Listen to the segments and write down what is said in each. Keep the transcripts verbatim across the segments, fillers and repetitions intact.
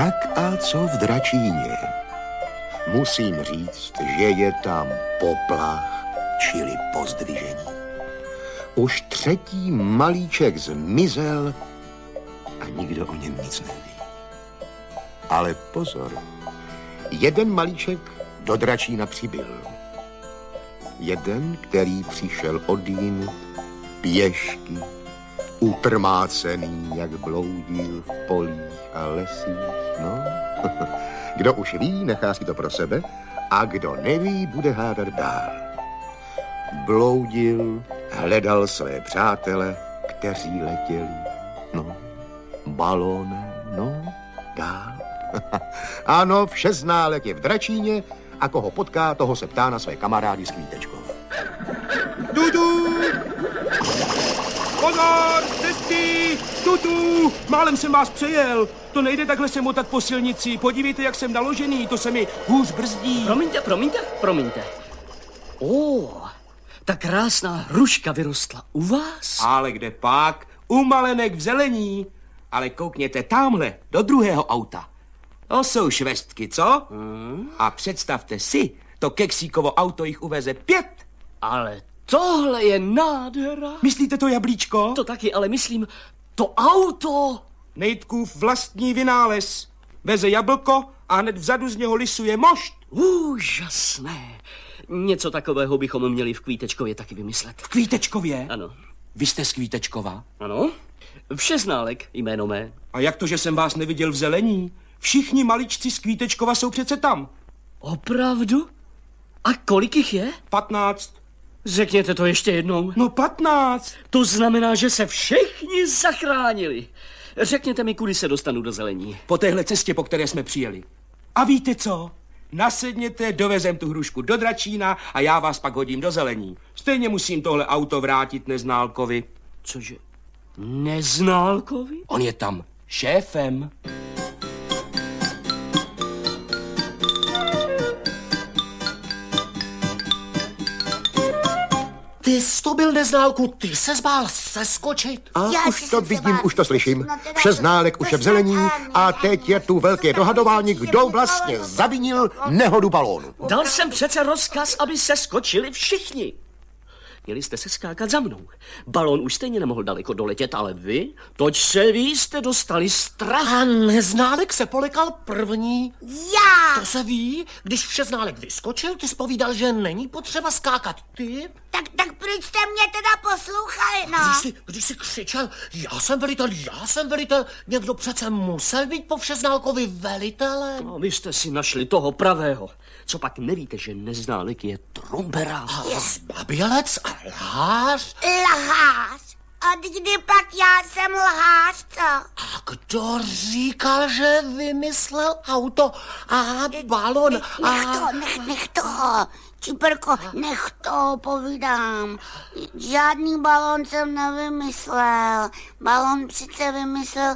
Tak a co v Dračíně? Musím říct, že je tam poplach, čili pozdvižení. Už třetí malíček zmizel a nikdo o něm nic neví. Ale pozor, jeden malíček do Dračína přibyl. Jeden, který přišel odjinud pěšky, utrmácený, jak bloudil v polích a lesích, no. Kdo už ví, nechá si to pro sebe, a kdo neví, bude hádat dál. Bloudil, hledal své přátele, kteří letěli, no, balónem, no, dál. Ano, všeználek je v Dračíně a koho potká, toho se ptá na své kamarády z Kvítečkova. Dudu! Pozor, cesty! Tutu! Málem jsem vás přejel. To nejde takhle se motat po silnici. Podívejte, jak jsem naložený, to se mi hůř brzdí. Promiňte, promiňte, promiňte. Ó, ta krásná hruška vyrostla u vás? Ale kde pak? U malenek v zelení. Ale koukněte tamhle, do druhého auta. To jsou švestky, co? Hmm. A představte si, to keksíkovo auto jich uveze pět. Ale tohle je nádhera. Myslíte to jablíčko? To taky, ale myslím, to auto. Nejtkův vlastní vynález. Veze jablko a hned vzadu z něho lisuje mošt. Úžasné. Něco takového bychom měli v Kvítečkově taky vymyslet. V Kvítečkově? Ano. Vy jste z Kvítečkova? Ano. Všeználek, jméno mé. A jak to, že jsem vás neviděl v zelení? Všichni maličci z Kvítečkova jsou přece tam. Opravdu? A kolik jich je? Patnáct. Řekněte to ještě jednou. No patnáct. To znamená, že se všichni zachránili. Řekněte mi, kudy se dostanu do zelení. Po téhle cestě, po které jsme přijeli. A víte co? Nasedněte, dovezem tu hrušku do Dračína a já vás pak hodím do zelení. Stejně musím tohle auto vrátit neználkovi. Cože? Neználkovi? On je tam šéfem. Ty jsi to byl, Neználku, ty se zbál seskočit. A já už to vidím, už to slyším. Všeználek už je v zelení a teď je tu velké dohadování, kdo vlastně zavinil nehodu balónu. Dal jsem přece rozkaz, aby se skočili všichni. Měli jste se skákat za mnou. Balón už stejně nemohl daleko doletět, ale vy, toť se vy jste dostali strach. A Neználek se polekal první. Já! To se ví, když Všeználek vyskočil, ty jsi povídal, že není potřeba skákat. Ty? Tak, tak proč jste mě teda poslouchali, no? Když jsi, když jsi křičel, já jsem velitel, já jsem velitel, někdo přece musel být po Všeználkovi velitelem. No, vy jste si našli toho pravého. Co pak nevíte, že Neználek je trumberák? A zbabělec a lhář? Lhář. Od kdy pak já jsem lhář, co? A kdo říkal, že vymyslel auto a balon? Nech to, nech, nech toho. Čiperko, nech to, povídám. Žádný balon jsem nevymyslel. Balon přece vymyslel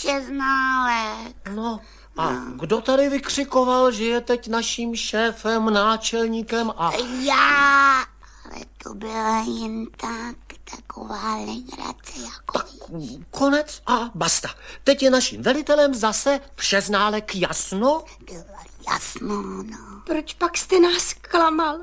Všeználek. No, a kdo tady vykřikoval, že je teď naším šéfem, náčelníkem a... Já, ale to byla jen tak, taková legrace jako... Tak, konec a basta. Teď je naším velitelem zase Všeználek, jasno? Jasno, no. Proč pak jste nás klamal?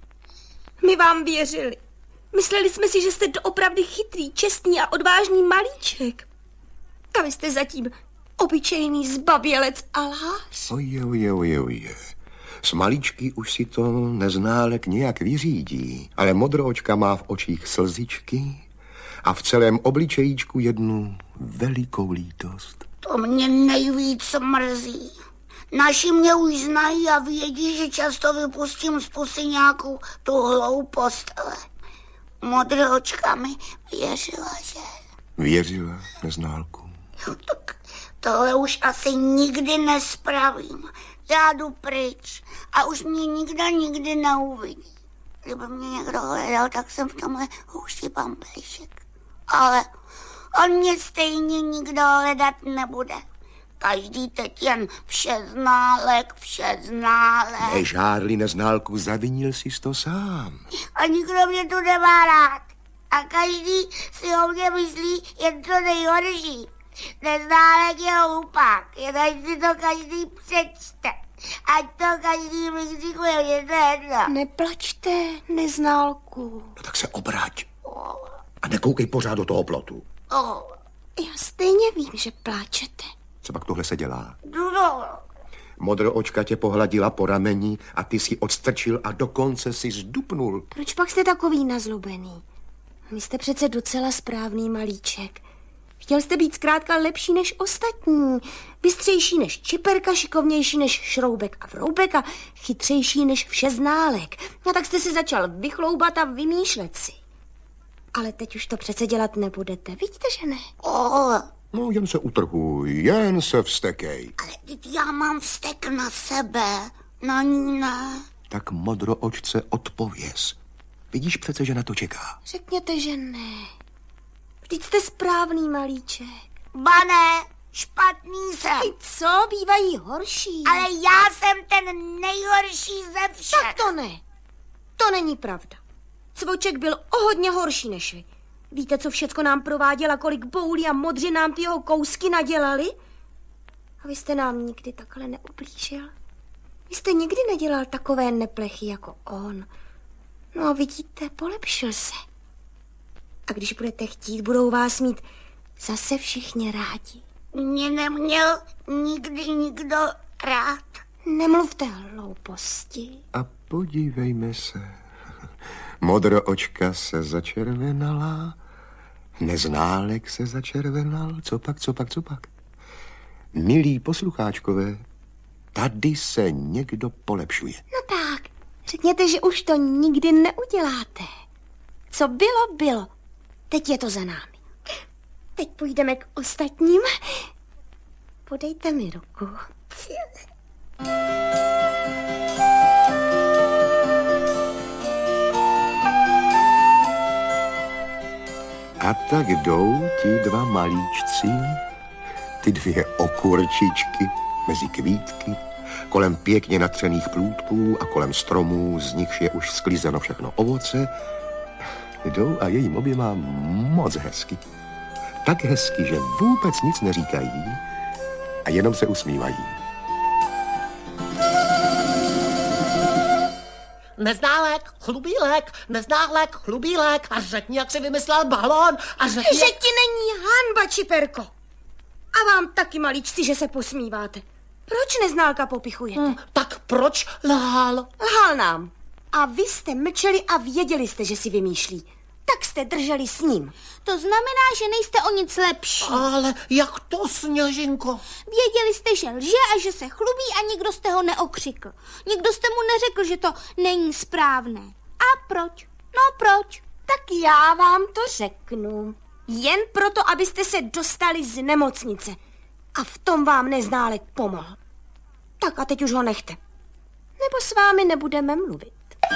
My vám věřili. Mysleli jsme si, že jste doopravdy chytrý, čestný a odvážný malíček. A vy jste zatím obyčejný zbabělec a lhář. Oje, oje, oje, oje. S malíčky už si to Neználek nějak vyřídí, ale Modroočka má v očích slzičky a v celém obličejíčku jednu velikou lítost. To mě nejvíc mrzí. Naši mě už znají a vědí, že často vypustím z pusy nějakou tu hloupost, ale Modroočka mi věřila, že... Věřila, Neználku? Tak tohle už asi nikdy nespravím. Já jdu pryč a už mě nikdo nikdy neuvidí. Kdyby mě někdo hledal, tak jsem v tomhle houšti pampejšek. Ale on mě stejně nikdo hledat nebude. Každý teď jen Všeználek, Všeználek. Nežárli, Neználku, zavinil jsi to sám. A nikdo mě tu nemá rád. A každý si o mě myslí jen to nejhorší. Neználek je hlupák, jen ať si to každý přečte. Ať to každý vykřikuje, je to jedno. Neplačte, Neználku. No tak se obrať. A nekoukej pořád do toho plotu. Oh. Já stejně vím, že pláčete. Co pak tohle se dělá? Dudo. Modroočka tě pohladila po rameni a ty si odstrčil a dokonce si zdupnul. Proč pak jste takový nazlobený? Vy jste přece docela správný malíček. Chtěl jste být zkrátka lepší než ostatní, bystřejší než Čiperka, šikovnější než Šroubek a Vroubek a chytřejší než Všeználek. A tak jste si začal vychloubat a vymýšlet si. Ale teď už to přece dělat nebudete, vidíte, že ne? Oh. No, jen se utrhuj, jen se vztekej. Ale teď já mám vztek na sebe, na ní ne. Tak Modroočce odpověz. Vidíš přece, že na to čeká. Řekněte, že ne. Vždyť jste správný malíček. Ba ne, špatný jsem. Ty co, bývají horší. Ale já jsem ten nejhorší ze všech. Tak to ne. To není pravda. Cvoček byl o hodně horší než vy. Víte, co všecko nám prováděla, kolik boulí a modři nám ty jeho kousky nadělali? A vy jste nám nikdy takhle neublížil. Vy jste nikdy nedělal takové neplechy jako on. No a vidíte, polepšil se. A když budete chtít, budou vás mít zase všichni rádi. Mě neměl nikdy nikdo rád. Nemluvte hlouposti. A podívejme se. Modroočka se začervenala, Neználek se začervenal, co pak, co pak, co pak. Milí poslucháčkové, tady se někdo polepšuje. No tak, řekněte, že už to nikdy neuděláte. Co bylo, bylo. Teď je to za námi. Teď půjdeme k ostatním. Podejte mi ruku. A tak jdou ti dva malíčci, ty dvě okurčičky mezi kvítky, kolem pěkně natřených plůtků a kolem stromů, z nichž je už sklizeno všechno ovoce, jdou a je jim oběma moc hezky. Tak hezky, že vůbec nic neříkají a jenom se usmívají. Neználek, chlubílek, neználek, chlubílek a řekni, jak jsi vymyslel balón a řekni... Že ti není hanba, Čiperko. A vám taky, malíčci, že se posmíváte. Proč Neználka popichujete? Hm, tak proč lhal? Lhal nám. A vy jste mlčeli a věděli jste, že si vymýšlí. Tak jste drželi s ním. To znamená, že nejste o nic lepší. Ale jak to, Sněžinko? Věděli jste, že lže a že se chlubí a nikdo jste ho neokřikl. Nikdo jste mu neřekl, že to není správné. A proč? No proč? Tak já vám to řeknu. Jen proto, abyste se dostali z nemocnice. A v tom vám Neználek pomohl. Tak a teď už ho nechte. Nebo s vámi nebudeme mluvit.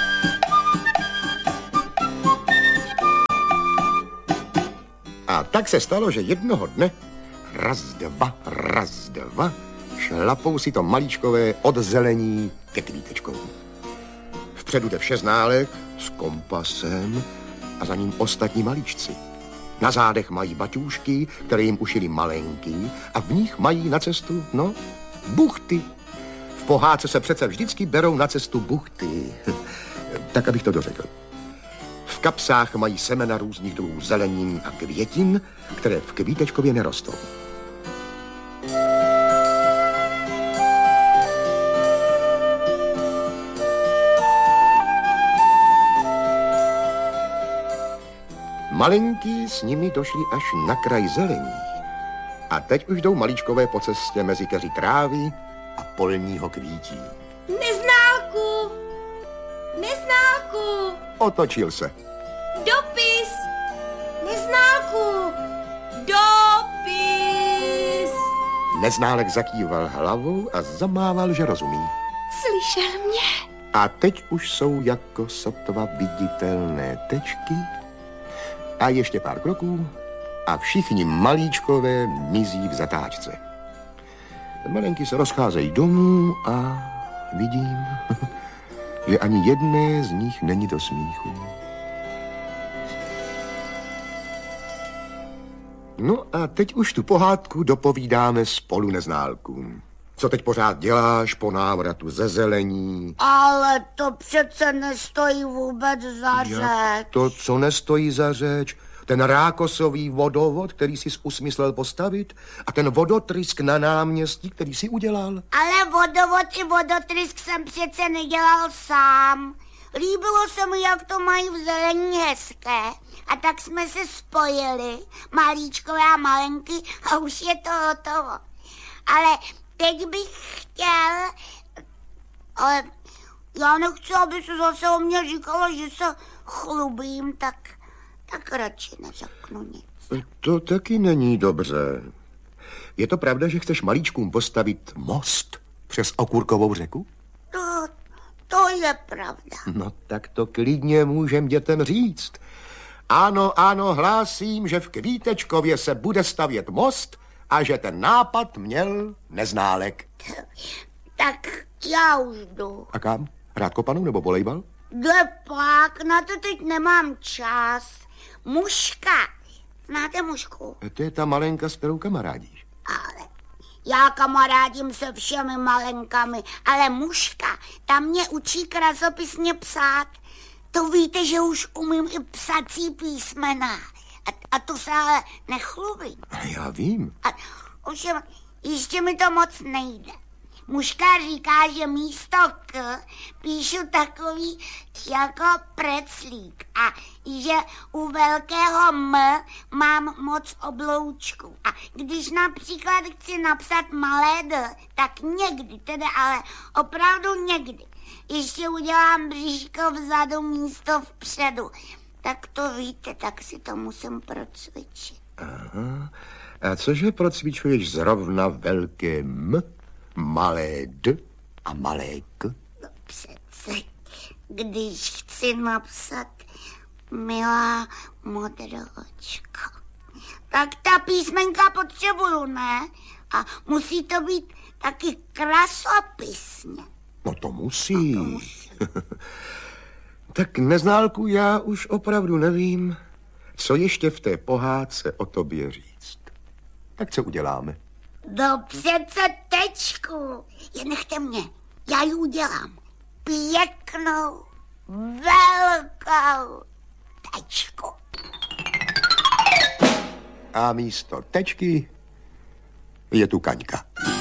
A tak se stalo, že jednoho dne raz, dva, raz, dva šlapou si to malíčkové od zelení ke kvítečkou. Vpředu jde Všeználek s kompasem a za ním ostatní malíčci. Na zádech mají baťůžky, které jim ušili malenký a v nich mají na cestu, no, buchty. V pohádce se přece vždycky berou na cestu buchty. Tak, abych to dořekl. V kapsách mají semena různých druhů zelenin a květin, které v kvítečkově nerostou. Malinký s nimi došli až na kraj zelení. A teď už jdou malíčkové po cestě mezi keři trávy a polního kvítí. Neználku! Neználku! Otočil se. Dopis! Neználku! Dopis! Neználek zakýval hlavou a zamával, že rozumí. Slyšel mě? A teď už jsou jako sotva viditelné tečky a ještě pár kroků a všichni malíčkové mizí v zatáčce. Malenky se rozcházejí domů a vidím, že ani jedné z nich není do smíchu. No a teď už tu pohádku dopovídáme spolu neználkům. Co teď pořád děláš po návratu ze zelení? Ale to přece nestojí vůbec za řeč. To, co nestojí za řeč? Ten rákosový vodovod, který jsi usmyslel postavit, a ten vodotrysk na náměstí, který jsi udělal? Ale vodovod i vodotrysk jsem přece nedělal sám. Líbilo se mi, jak to mají v zelení hezké. A tak jsme se spojili, malíčkové a malenky, a už je to hotovo. Ale teď bych chtěl... Ale já nechci, aby se zase o mě říkalo, že se chlubím, tak... Tak radši neřeknu nic. To taky není dobře. Je to pravda, že chceš malíčkům postavit most přes Okurkovou řeku? To, to je pravda. No tak to klidně můžem dětem říct. Ano, ano, hlásím, že v Kvítečkově se bude stavět most a že ten nápad měl Neználek. Tak já už jdu. A kam? Hrát kopanou nebo volejbal? Jde pak, na to teď nemám čas. Muška. Znáte mušku? To je ta malenka, s kterou kamarádíš. Ale já kamarádím se všemi malenkami, ale muška, ta mě učí krasopisně psát. To víte, že už umím i psací písmena. A, a to se ale nechlubím. Já vím. A ovšem, ještě mi to moc nejde. Muška říká, že místo K píšu takový jako preclík a že u velkého M mám moc obloučků. A když například chci napsat malé D, tak někdy, teda ale opravdu někdy, ještě udělám bříško vzadu místo vpředu. Tak to víte, tak si to musím procvičit. Aha. A cože procvičuješ zrovna velké M, malé D a malé K? No přece, když chci napsat milá modročka, tak ta písmenka potřebuju, ne? A musí to být taky krasopisně. No to musí. No to musí. Tak Neználku, já už opravdu nevím, co ještě v té pohádce o tobě říct. Tak co uděláme? No přece tečku, jen nechte mě, já ji udělám. Pěknou, velkou tečku. A místo tečky je tu Kaňka.